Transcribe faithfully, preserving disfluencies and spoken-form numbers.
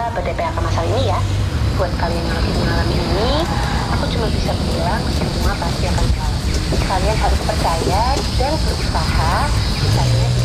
ber-D P H masalah ini ya. Buat kalian yang lagi mengalami ini, aku cuma bisa bilang semua pasti akan jalan. Kalian harus percaya dan berusaha supaya